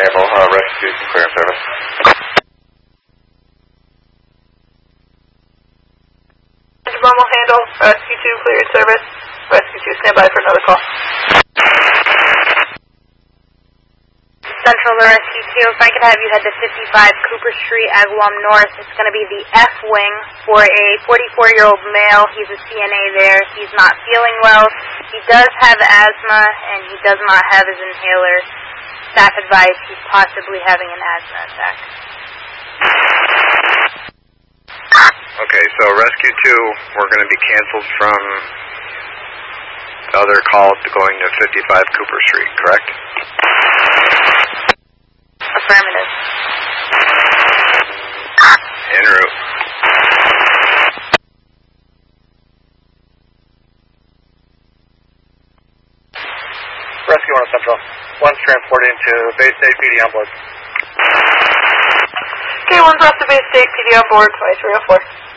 Naval, rescue clearance service. Normal handle, rescue 2 cleared service. Rescue 2 stand by for another call. Central to Rescue 2, if I could have you head to 55 Cooper Street, Agawam North. It's going to be the F wing for a 44-year-old male. He's a CNA there. He's not feeling well. He does have asthma, and he does not have his inhaler. Staff advice he's possibly having an asthma attack. Okay, so Rescue 2, we're going to be canceled from other calls to going to 55 Cooper Street, correct? Affirmative. En route. Rescue 1 Central. One's transporting to Bay State PD on board. Okay, one's off to Bay State PD on board, 2304.